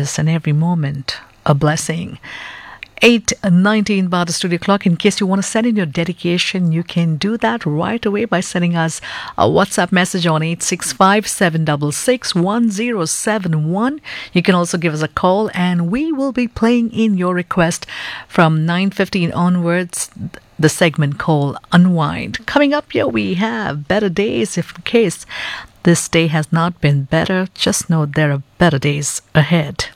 this and every moment a blessing. 8:19 by the studio clock. In case you want to send in your dedication, you can do that right away by sending us a WhatsApp message on 865-766-1071. You can also give us a call and we will be playing in your request from 9:15 onwards, the segment called Unwind. Coming up here, we have Better Days. If in case this day has not been better, just know there are better days ahead.